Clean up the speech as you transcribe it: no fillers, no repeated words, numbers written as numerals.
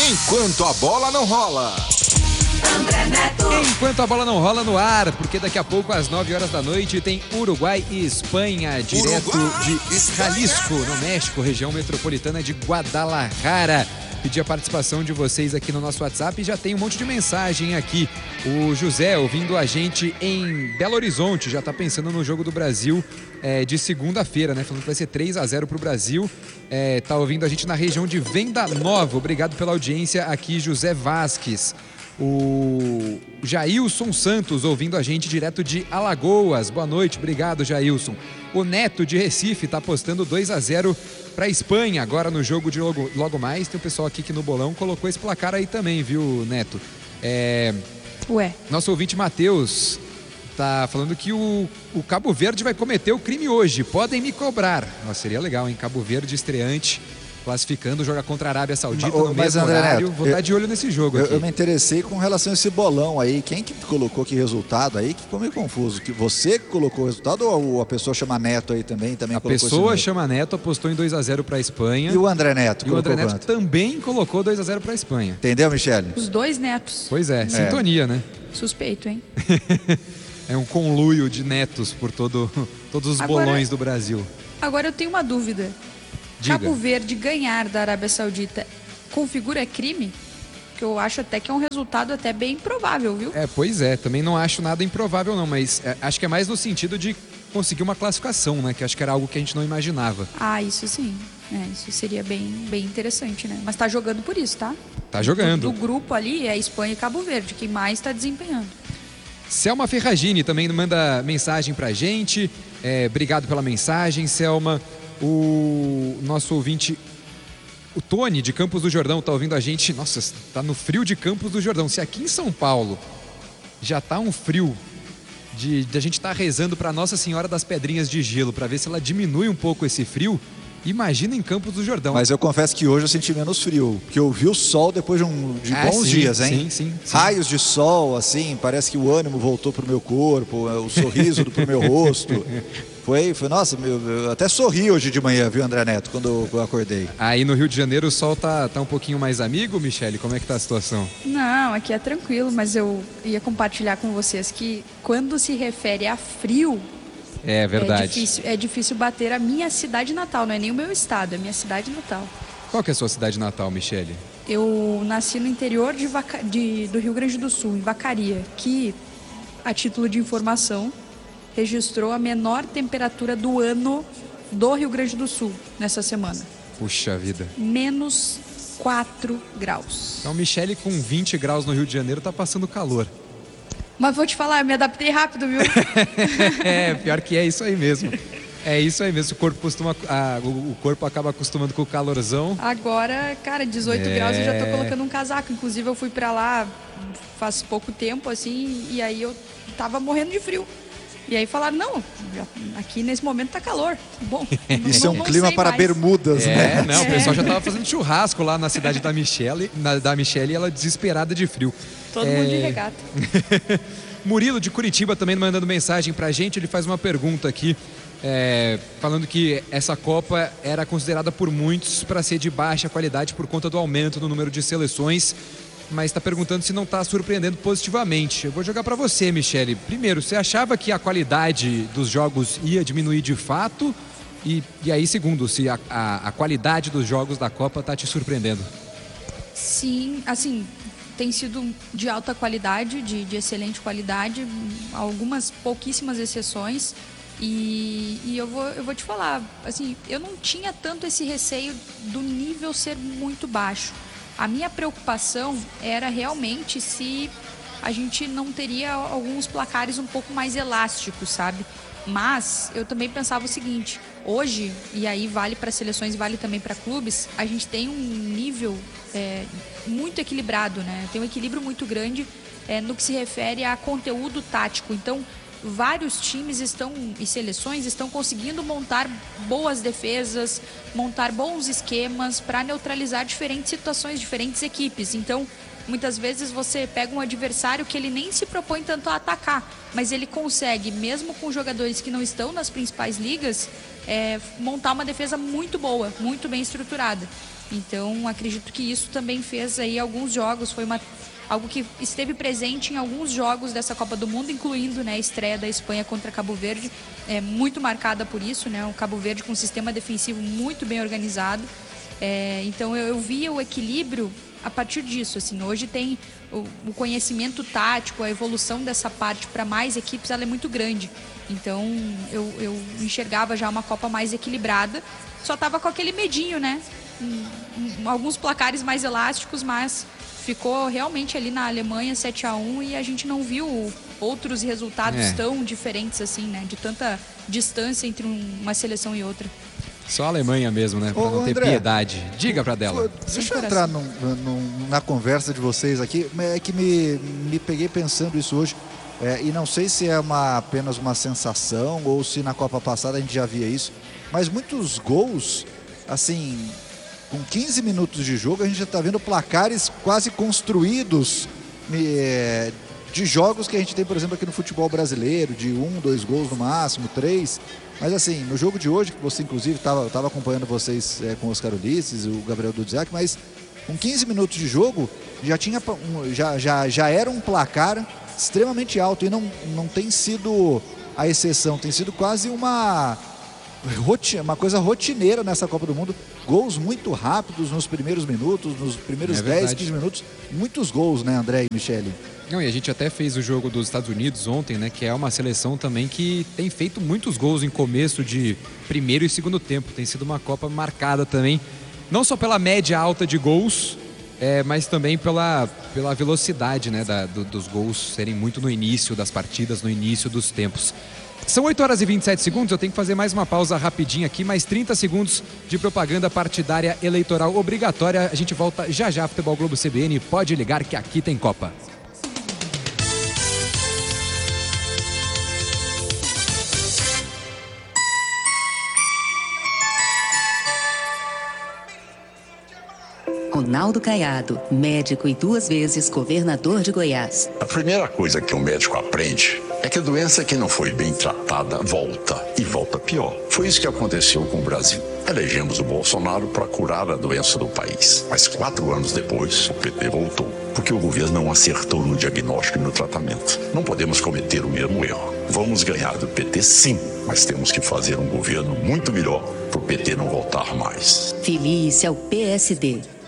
Enquanto a bola não rola. Enquanto a bola não rola no ar, porque daqui a pouco às 9 horas da noite tem Uruguai e Espanha, direto de Jalisco, no México, região metropolitana de Guadalajara. Pedir a participação de vocês aqui no nosso WhatsApp e já tem um monte de mensagem aqui. O José, ouvindo a gente em Belo Horizonte, já está pensando no jogo do Brasil de segunda-feira, né? Falando que vai ser 3-0 para o Brasil. Tá ouvindo a gente na região de Venda Nova. Obrigado pela audiência aqui, José Vasques. O Jailson Santos ouvindo a gente direto de Alagoas. Boa noite, obrigado, Jailson. O Neto de Recife está apostando 2-0 para a Espanha agora no jogo de logo mais. Tem um pessoal aqui que no bolão colocou esse placar aí também, viu, Neto? Nosso ouvinte Matheus tá falando que o Cabo Verde vai cometer o crime hoje. Podem me cobrar. Nossa, seria legal, hein? Cabo Verde estreante, classificando, joga contra a Arábia Saudita no mesmo horário. Neto, vou estar de olho nesse jogo aqui. Eu me interessei com relação a esse bolão aí. Quem que colocou que resultado aí? Que ficou meio confuso. Que você que colocou o resultado ou a pessoa chama Neto aí também a pessoa chama Neto, apostou em 2-0 para a Espanha. E o André Neto? E o André Neto também colocou 2-0 para a Espanha. Entendeu, Michele? Os dois netos. Pois é, sintonia, né? Suspeito, hein? É um conluio de netos por todos os bolões do Brasil. Agora eu tenho uma dúvida. Diga. Cabo Verde ganhar da Arábia Saudita configura crime? Que eu acho até que é um resultado até bem improvável, viu? Pois é, também não acho nada improvável não, mas acho que é mais no sentido de conseguir uma classificação, né? Que acho que era algo que a gente não imaginava. Ah, isso sim. Isso seria bem interessante, né? Mas tá jogando por isso, tá? Tá jogando. Do grupo ali é Espanha e Cabo Verde, quem mais tá desempenhando. Selma Ferragini também manda mensagem pra gente. Obrigado pela mensagem, Selma. O nosso ouvinte, o Tony de Campos do Jordão, tá ouvindo a gente. Nossa, tá no frio de Campos do Jordão. Se aqui em São Paulo já tá um frio de a gente tá rezando pra Nossa Senhora das Pedrinhas de Gelo pra ver se ela diminui um pouco esse frio, imagina em Campos do Jordão. Mas eu confesso que hoje eu senti menos frio, porque eu vi o sol depois de bons dias, hein? Sim. Raios de sol, assim, parece que o ânimo voltou pro meu corpo, o sorriso pro meu rosto. Foi, nossa, eu até sorri hoje de manhã, viu, André Neto, quando eu acordei. Aí no Rio de Janeiro o sol tá um pouquinho mais amigo, Michele? Como é que tá a situação? Não, aqui é tranquilo, mas eu ia compartilhar com vocês que quando se refere a frio, é verdade. É difícil bater a minha cidade natal, não é nem o meu estado, é a minha cidade natal. Qual que é a sua cidade natal, Michele? Eu nasci no interior do Rio Grande do Sul, em Vacaria, que, a título de informação, registrou a menor temperatura do ano do Rio Grande do Sul nessa semana. Puxa vida. Menos 4 graus. Então, Michele com 20 graus no Rio de Janeiro tá passando calor. Mas vou te falar, eu me adaptei rápido, viu? Pior que é isso aí mesmo. É isso aí mesmo, o corpo acaba acostumando com o calorzão. Agora, cara, 18 graus eu já tô colocando um casaco. Inclusive eu fui pra lá faz pouco tempo, assim, e aí eu tava morrendo de frio. E aí falaram, não, aqui nesse momento tá calor. Bom, isso é um clima para bermudas, né? O pessoal já tava fazendo churrasco lá na cidade da Michele, e ela desesperada de frio. Todo mundo de regata. Murilo de Curitiba também mandando mensagem pra gente, ele faz uma pergunta aqui, falando que essa Copa era considerada por muitos para ser de baixa qualidade por conta do aumento no número de seleções, mas está perguntando se não está surpreendendo positivamente. Eu vou jogar para você, Michele. Primeiro, você achava que a qualidade dos jogos ia diminuir de fato? E aí, segundo, se a qualidade dos jogos da Copa está te surpreendendo? Sim, assim, tem sido de alta qualidade, de excelente qualidade, algumas pouquíssimas exceções. E eu vou te falar, assim, eu não tinha tanto esse receio do nível ser muito baixo. A minha preocupação era realmente se a gente não teria alguns placares um pouco mais elásticos, sabe? Mas eu também pensava o seguinte, hoje, e aí vale para seleções e vale também para clubes, a gente tem um nível muito equilibrado, né? Tem um equilíbrio muito grande no que se refere a conteúdo tático. Então, vários times e seleções estão conseguindo montar boas defesas, montar bons esquemas para neutralizar diferentes situações, diferentes equipes. Então, muitas vezes você pega um adversário que ele nem se propõe tanto a atacar, mas ele consegue, mesmo com jogadores que não estão nas principais ligas, montar uma defesa muito boa, muito bem estruturada. Então, acredito que isso também fez aí alguns jogos, foi algo que esteve presente em alguns jogos dessa Copa do Mundo, incluindo, né, a estreia da Espanha contra Cabo Verde, muito marcada por isso, né, o Cabo Verde com um sistema defensivo muito bem organizado. Então eu via o equilíbrio a partir disso, assim. Hoje tem o conhecimento tático, a evolução dessa parte para mais equipes, ela é muito grande. Então eu enxergava já uma Copa mais equilibrada, só estava com aquele medinho, né, alguns placares mais elásticos, mas ficou realmente ali na Alemanha 7-1 e a gente não viu outros resultados tão diferentes assim, né, de tanta distância entre uma seleção e outra. Só a Alemanha mesmo, né? Pra não ter piedade. Diga pra dela. Deixa eu entrar na conversa de vocês aqui. É que me peguei pensando isso hoje. E não sei se é apenas uma sensação ou se na Copa passada a gente já via isso. Mas muitos gols, assim, com 15 minutos de jogo, a gente já está vendo placares quase construídos de jogos que a gente tem, por exemplo, aqui no futebol brasileiro, de 1, 2 gols no máximo, 3. Mas assim, no jogo de hoje, que você inclusive estava acompanhando vocês com o Oscar Ulisses, o Gabriel Dudziak, mas com 15 minutos de jogo já era um placar extremamente alto e não tem sido a exceção, tem sido quase uma coisa rotineira nessa Copa do Mundo. Gols muito rápidos nos primeiros minutos, nos primeiros 10, 15 minutos, muitos gols, né, André e Michele? Não, e a gente até fez o jogo dos Estados Unidos ontem, né? Que é uma seleção também que tem feito muitos gols em começo de primeiro e segundo tempo. Tem sido uma Copa marcada também, não só pela média alta de gols, mas também pela velocidade, né? Dos gols serem muito no início das partidas, no início dos tempos. São 8 horas e 27 segundos, eu tenho que fazer mais uma pausa rapidinha aqui, mais 30 segundos de propaganda partidária eleitoral obrigatória. A gente volta já, Futebol Globo CBN, pode ligar que aqui tem Copa. Ronaldo Caiado, médico e 2 vezes governador de Goiás. A primeira coisa que um médico aprende é que a doença que não foi bem tratada volta, e volta pior. Foi isso que aconteceu com o Brasil. Elegemos o Bolsonaro para curar a doença do país. Mas 4 anos depois, o PT voltou, porque o governo não acertou no diagnóstico e no tratamento. Não podemos cometer o mesmo erro. Vamos ganhar do PT sim, mas temos que fazer um governo muito melhor para o PT não voltar mais. Filie-se ao PSD.